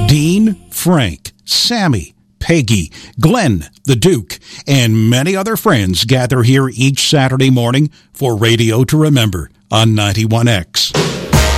Dean, Frank, Sammy, Peggy, Glenn, the Duke, and many other friends gather here each Saturday morning for Radio to Remember on 91X.